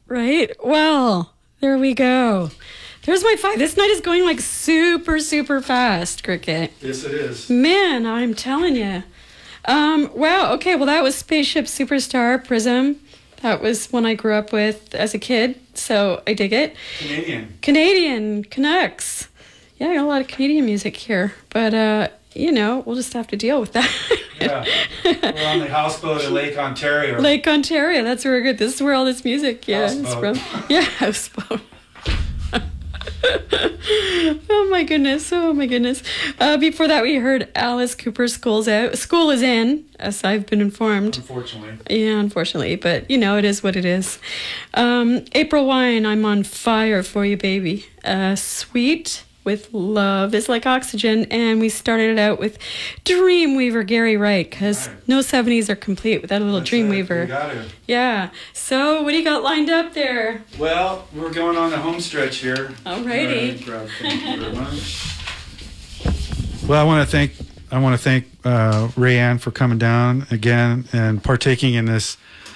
Right? Well, there we go. There's my 5. This night is going like super, super fast, Cricket. Yes, it is. Man, I'm telling you. Wow, okay, well, that was Spaceship Superstar Prism. That was one I grew up with as a kid, so I dig it. Canadian, Canucks. Yeah, I got a lot of Canadian music here, but, we'll just have to deal with that. Yeah, we're on the houseboat at Lake Ontario. Lake Ontario, that's where we're good. This is where all this music is from. Yeah, houseboat. Oh my goodness. Before that, we heard Alice Cooper's School's Out. School is in, as I've been informed. Unfortunately. Yeah, unfortunately, but it is what it is. April Wine, I'm on fire for you, baby. Sweet with Love is like oxygen, and we started it out with Dreamweaver, Gary Wright, because no 70s are complete without a little Dreamweaver. You got to. Yeah. So, what do you got lined up there? Well, we're going on the home stretch here. Alrighty. Thank you very much. Well, I want to thank Rayanne for coming down again and partaking in this